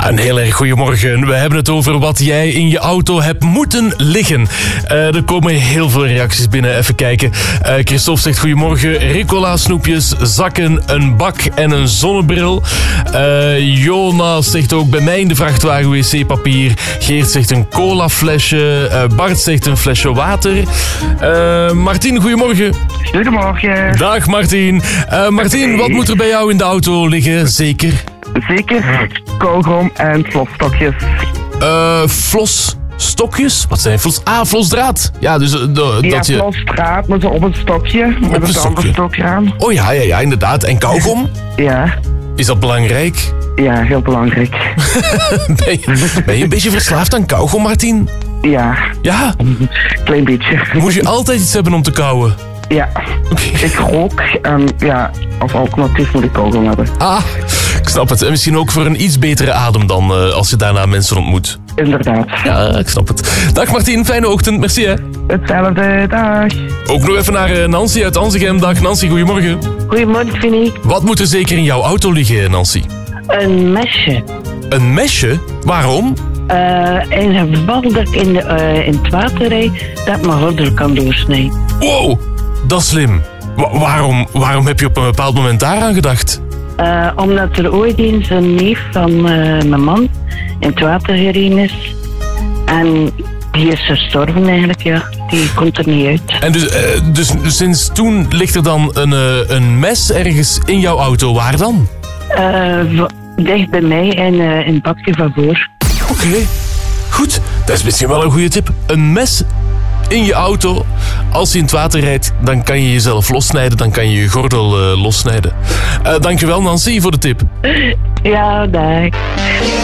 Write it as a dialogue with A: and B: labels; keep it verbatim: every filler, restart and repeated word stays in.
A: Ja, een heel erg goedemorgen. We hebben het over wat jij in je auto hebt moeten liggen. Uh, er komen heel veel reacties binnen. Even kijken. Uh, Christophe zegt goedemorgen. Ricola snoepjes, zakken, een bak en een zonnebril. Uh, Jonas zegt ook bij mij in de vrachtwagen wc-papier. Geert zegt een colaflesje. Uh, Bart zegt een flesje water. Uh, Martien, goedemorgen.
B: Goedemorgen.
A: Dag Martien. Uh, Martien, wat moet er bij jou in de auto liggen? Zeker?
B: Zeker kauwgom en flosstokjes.
A: Uh, flosstokjes? Wat zijn flos? Ah, flosdraad. Ja, dus uh, dat
B: ja,
A: je...
B: flosdraad, maar zo op een stokje. Met een andere stokje aan.
A: Oh ja, ja, ja, inderdaad. En kauwgom?
B: Ja.
A: Is dat belangrijk?
B: Ja, heel belangrijk.
A: ben, je, ben je een beetje verslaafd aan kauwgom, Martien?
B: Ja.
A: Ja?
B: Klein beetje.
A: Moet je altijd iets hebben om te kauwen?
B: Ja. Okay. Ik rook en ja, als alternatief moet ik kauwgom hebben.
A: Ah, ik snap het. En misschien ook voor een iets betere adem dan uh, als je daarna mensen ontmoet.
B: Inderdaad.
A: Ja, ik snap het. Dag Martien, fijne ochtend. Merci hè.
B: Hetzelfde, dag.
A: Ook nog even naar uh, Nancy uit Anzegem. Dag Nancy, goedemorgen.
C: Goedemorgen, Vinnie.
A: Wat moet er zeker in jouw auto liggen, Nancy?
C: Een mesje.
A: Een mesje? Waarom?
C: Uh, in het geval dat ik in, de, uh, in het water rijd, dat ik mijn gordel kan doorsnijden.
A: Wow, dat is slim. Wa- waarom, waarom heb je op een bepaald moment daaraan gedacht?
C: Uh, omdat er ooit eens een neef van uh, mijn man in het water gereden is. En die is gestorven eigenlijk, ja. Die komt er niet uit.
A: En dus, uh, dus sinds toen ligt er dan een, uh, een mes ergens in jouw auto. Waar dan?
C: Uh, dicht bij mij in, uh, in het bakje van voor.
A: Oké, okay. Goed. Dat is misschien wel een goede tip. Een mes in je auto. Als je in het water rijdt, dan kan je jezelf lossnijden. Dan kan je je gordel uh, lossnijden. Uh, dankjewel Nancy voor de tip.
C: Ja, dag.